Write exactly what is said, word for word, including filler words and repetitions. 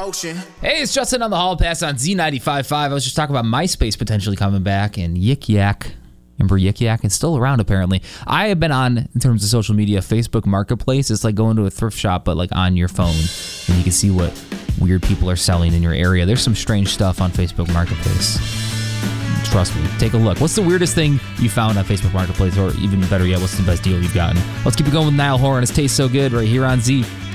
ocean. Hey, it's Justin on the Hall Pass on Z ninety-five point five. I was just talking about MySpace potentially coming back and Yik Yak. Remember Yik Yak? It's still around apparently. I have been on, in terms of social media, Facebook Marketplace. It's like going to a thrift shop, but like on your phone. And you can see what weird people are selling in your area. There's some strange stuff on Facebook Marketplace. Trust me, take a look. What's the weirdest thing you found on Facebook Marketplace? Or even better yet, what's the best deal you've gotten? Let's keep it going with Niall Horan. It tastes so good right here on Z.